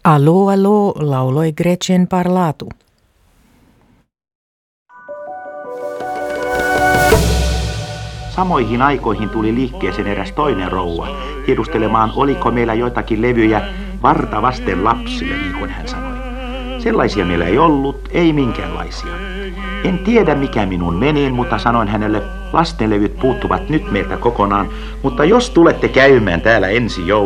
Aló, aló, lauloi Gretchen Parlatu. Samoihin aikoihin tuli liikkeeseen eräs toinen rouva, tiedustelemaan, oliko meillä joitakin levyjä varta vasten lapsille, niin kuin hän sanoi. Sellaisia meillä ei ollut, ei minkäänlaisia. En tiedä, mikä minun meni, mutta sanoin hänelle, lastenlevyt puuttuvat nyt meiltä kokonaan, mutta jos tulette käymään täällä ensi jouluna,